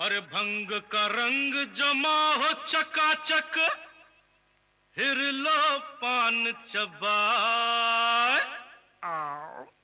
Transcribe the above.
अरे भंग का रंग जमा हो चकाचक, फिर लो पान चबाए। आओ